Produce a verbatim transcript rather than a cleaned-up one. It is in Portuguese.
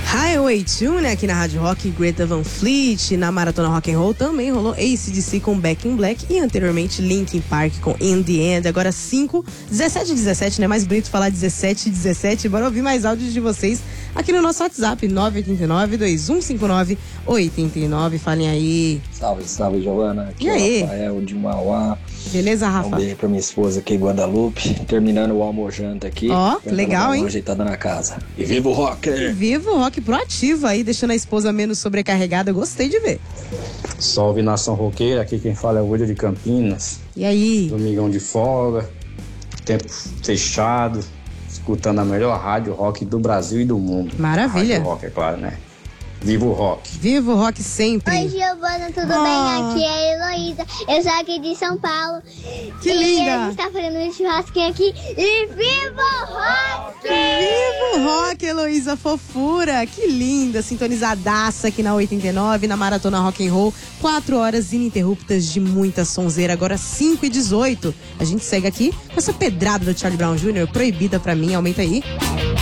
Highway Tune aqui na Rádio Rock, Greta Van Fleet. Na Maratona Rock and Roll também rolou A C D C com Back in Black e anteriormente Linkin Park com In The End. Agora cinco, dezessete e dezessete, né? Mais bonito falar dezessete e dezessete. Bora ouvir mais áudios de vocês aqui no nosso WhatsApp, nove oito nove, dois um cinco nove, oito nove. Falem aí. Salve, salve, Giovana. Aqui e é aí? o Rafael de Mauá. Beleza, Rafa? Um beijo pra minha esposa aqui, Guadalupe. Terminando o almojanta aqui. Ó, oh, legal, hein? Ajeitada na casa. E viva o rock! Viva o rock proativo aí, deixando a esposa menos sobrecarregada. Gostei de ver. Salve, nação roqueira. Aqui quem fala é o William de Campinas. E aí? Domingão de folga, tempo fechado, escutando a melhor rádio rock do Brasil e do mundo. Maravilha. Rádio rock, é claro, né? Viva o rock. Viva o rock sempre. Oi, Giovana, tudo oh. bem? Aqui é a Heloísa. Eu sou aqui de São Paulo. Que e linda. E a gente tá fazendo um churrasquinho aqui. E viva o rock! Viva o rock, Heloísa, fofura. Que linda, sintonizadaça aqui na oitenta e nove, na Maratona Rock and Roll. Quatro horas ininterruptas de muita sonzeira. Agora cinco e dezoito. A gente segue aqui com essa pedrada do Charlie Brown Júnior, proibida pra mim. Aumenta aí.